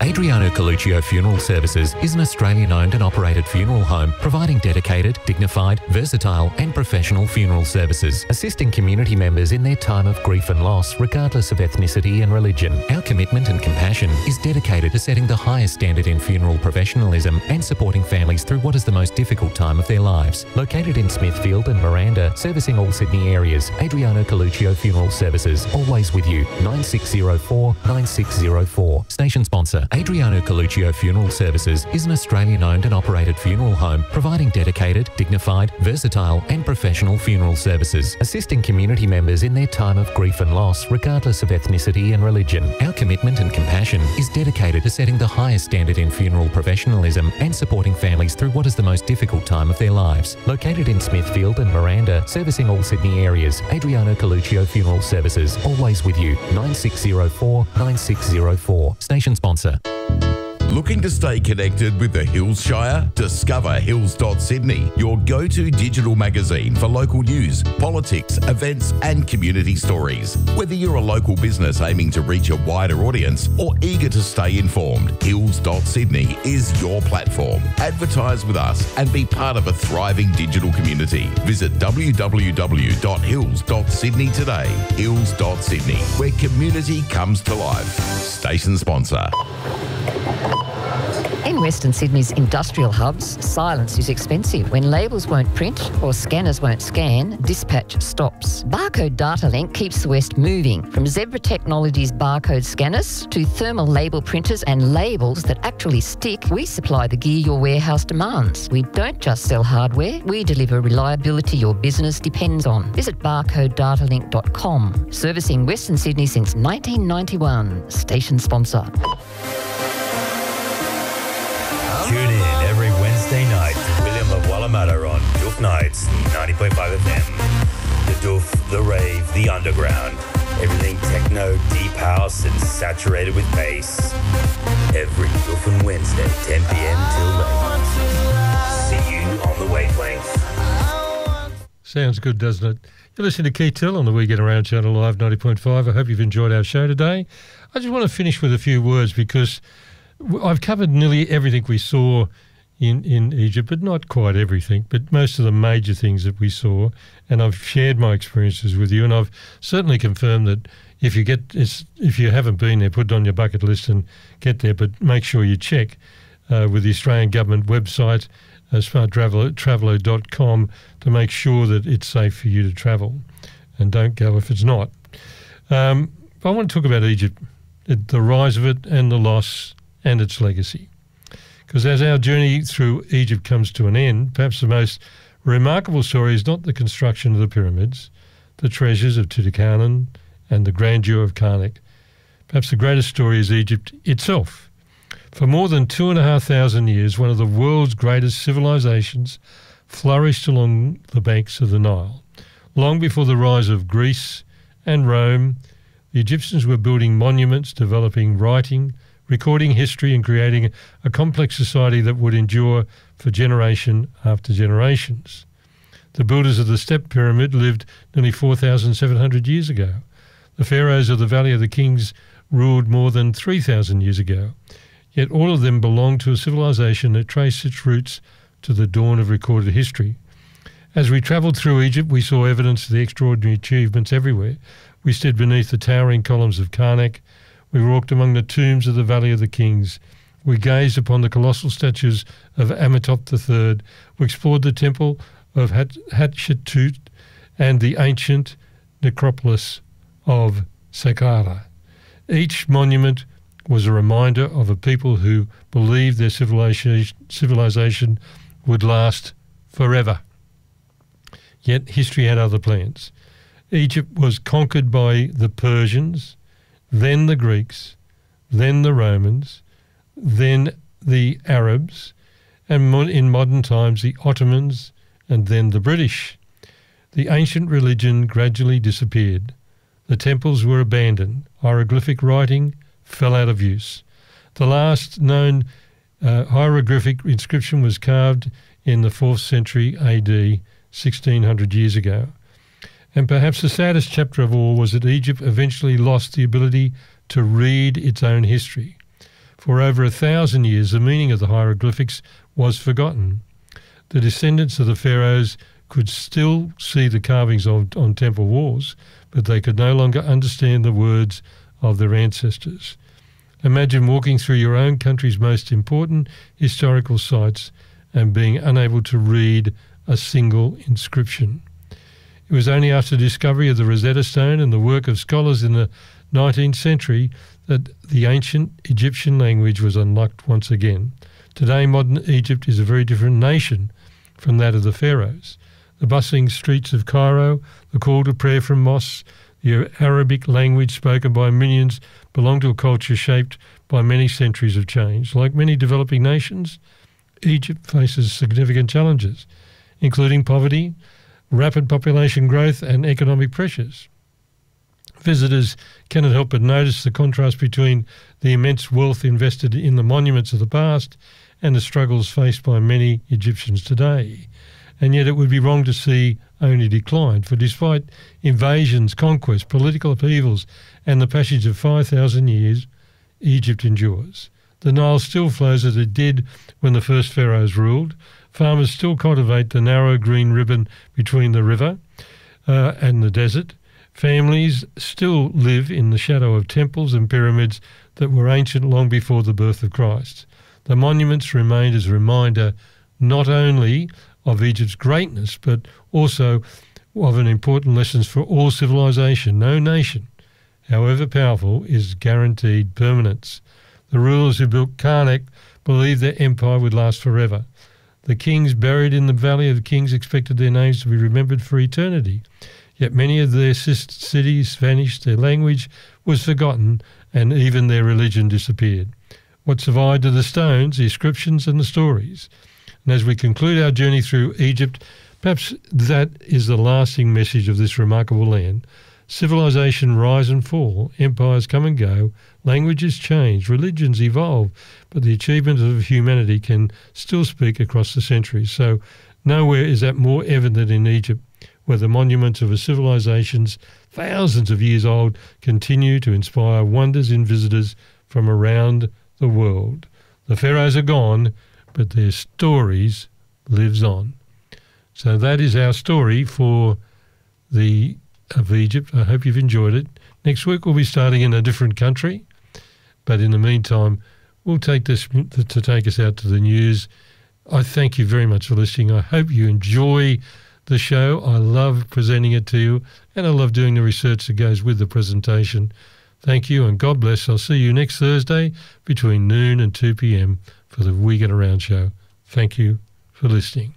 Adriano Coluccio Funeral Services is an Australian-owned and operated funeral home providing dedicated, dignified, versatile and professional funeral services, assisting community members in their time of grief and loss regardless of ethnicity and religion. Our commitment and compassion is dedicated to setting the highest standard in funeral professionalism and supporting families through what is the most difficult time of their lives. Located in Smithfield and Miranda, servicing all Sydney areas, Adriano Coluccio Funeral Services, always with you. 9604 9604. Station sponsor. Adriano Coluccio Funeral Services is an Australian-owned and operated funeral home providing dedicated, dignified, versatile and professional funeral services, assisting community members in their time of grief and loss regardless of ethnicity and religion. Our commitment and compassion is dedicated to setting the highest standard in funeral professionalism and supporting families through what is the most difficult time of their lives. Located in Smithfield and Miranda, servicing all Sydney areas, Adriano Coluccio Funeral Services, always with you. 9604 9604. Station sponsor. Looking to stay connected with the Hills Shire? Discover Hills.Sydney, your go-to digital magazine for local news, politics, events and community stories. Whether you're a local business aiming to reach a wider audience or eager to stay informed, Hills.Sydney is your platform. Advertise with us and be part of a thriving digital community. Visit www.hills.sydney today. Hills.Sydney, where community comes to life. Station sponsor. In Western Sydney's industrial hubs, silence is expensive. When labels won't print or scanners won't scan, dispatch stops. Barcode Data Link keeps the West moving. From Zebra Technologies barcode scanners to thermal label printers and labels that actually stick, we supply the gear your warehouse demands. We don't just sell hardware, we deliver reliability your business depends on. Visit barcodedatalink.com. Servicing Western Sydney since 1991. Station sponsor. Tune in every Wednesday night to William of Wallamattar on Doof Nights, 90.5 FM. The Doof, the rave, the underground. Everything techno, deep house and saturated with bass. Every Doofin' Wednesday, 10 p.m. till late. See you on the wavelength. Sounds good, doesn't it? You're listening to Keith Till on the We Get Around Channel Live 90.5. I hope you've enjoyed our show today. I just want to finish with a few words because I've covered nearly everything we saw in Egypt, but not quite everything, but most of the major things that we saw. And I've shared my experiences with you, and I've certainly confirmed that if you haven't been there, put it on your bucket list and get there, but make sure you check with the Australian Government website, smarttraveller.com, to make sure that it's safe for you to travel, and don't go if it's not. I want to talk about Egypt, the rise of it and the loss and its legacy. Because as our journey through Egypt comes to an end, perhaps the most remarkable story is not the construction of the pyramids, the treasures of Tutankhamun and the grandeur of Karnak. Perhaps the greatest story is Egypt itself. For more than 2,500 years, one of the world's greatest civilizations flourished along the banks of the Nile. Long before the rise of Greece and Rome, the Egyptians were building monuments, developing writing, recording history and creating a complex society that would endure for generation after generations. The builders of the Step Pyramid lived nearly 4,700 years ago. The pharaohs of the Valley of the Kings ruled more than 3,000 years ago. Yet all of them belonged to a civilization that traced its roots to the dawn of recorded history. As we travelled through Egypt, we saw evidence of the extraordinary achievements everywhere. We stood beneath the towering columns of Karnak. We walked among the tombs of the Valley of the Kings. We gazed upon the colossal statues of Amenhotep III. We explored the temple of Hatshepsut and the ancient necropolis of Saqqara. Each monument was a reminder of a people who believed their civilization would last forever. Yet history had other plans. Egypt was conquered by the Persians, then the Greeks, then the Romans, then the Arabs, and in modern times the Ottomans, and then the British. The ancient religion gradually disappeared. The temples were abandoned. Hieroglyphic writing fell out of use. The last known hieroglyphic inscription was carved in the 4th century AD, 1600 years ago. And perhaps the saddest chapter of all was that Egypt eventually lost the ability to read its own history. For over 1,000 years, the meaning of the hieroglyphics was forgotten. The descendants of the pharaohs could still see the carvings on temple walls, but they could no longer understand the words of their ancestors. Imagine walking through your own country's most important historical sites and being unable to read a single inscription. It was only after the discovery of the Rosetta Stone and the work of scholars in the 19th century that the ancient Egyptian language was unlocked once again. Today, modern Egypt is a very different nation from that of the pharaohs. The bustling streets of Cairo, the call to prayer from mosques, the Arabic language spoken by millions belong to a culture shaped by many centuries of change. Like many developing nations, Egypt faces significant challenges, including poverty, rapid population growth and economic pressures. Visitors cannot help but notice the contrast between the immense wealth invested in the monuments of the past and the struggles faced by many Egyptians today. And yet it would be wrong to see only decline, for despite invasions, conquests, political upheavals and the passage of 5,000 years, Egypt endures. The Nile still flows as it did when the first pharaohs ruled. Farmers still cultivate the narrow green ribbon between the river and the desert. Families still live in the shadow of temples and pyramids that were ancient long before the birth of Christ. The monuments remain as a reminder not only of Egypt's greatness, but also of an important lesson for all civilization. No nation, however powerful, is guaranteed permanence. The rulers who built Karnak believed their empire would last forever. The kings buried in the Valley of the Kings expected their names to be remembered for eternity. Yet many of their cities vanished, their language was forgotten, and even their religion disappeared. What survived are the stones, the inscriptions, and the stories. And as we conclude our journey through Egypt, perhaps that is the lasting message of this remarkable land. Civilization rise and fall, empires come and go, languages change, religions evolve, but the achievements of humanity can still speak across the centuries. So nowhere is that more evident than in Egypt, where the monuments of a civilizations thousands of years old continue to inspire wonders in visitors from around the world. The pharaohs are gone, but their stories lives on. So that is our story for of Egypt. I hope you've enjoyed it. Next week we'll be starting in a different country, but in the meantime we'll take this to take us out to the news. I thank you very much for listening. I hope you enjoy the show. I love presenting it to you, and I love doing the research that goes with the presentation. Thank you, and God bless. I'll see you next Thursday between noon and 2 p.m. for the We Get Around show. Thank you for listening.